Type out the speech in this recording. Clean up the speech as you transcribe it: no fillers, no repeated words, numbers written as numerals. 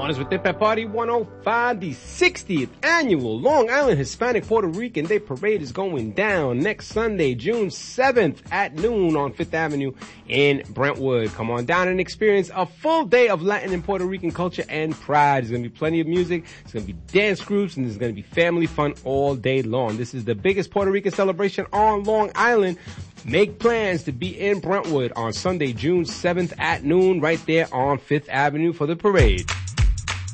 Mornings with Impact Party 105, the 60th annual Long Island Hispanic Puerto Rican Day Parade is going down next Sunday, June 7th at noon on 5th Avenue in Brentwood. Come on down and experience a full day of Latin and Puerto Rican culture and pride. There's going to be plenty of music, there's going to be dance groups, and there's going to be family fun all day long. This is the biggest Puerto Rican celebration on Long Island. Make plans to be in Brentwood on Sunday, June 7th at noon, right there on 5th Avenue for the parade.